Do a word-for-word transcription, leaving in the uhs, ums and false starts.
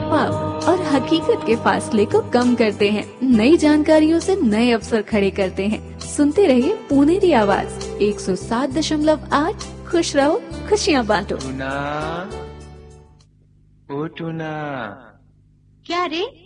अफवाह और हकीकत के फासले को कम करते हैं, नई जानकारियों से नए अवसर खड़े करते हैं। सुनते रहिए पुनेरी आवाज एक सौ सात दशमलव आठ। खुश रहो, खुशियाँ बांटो। टूना, ओ टूना। क्या रे?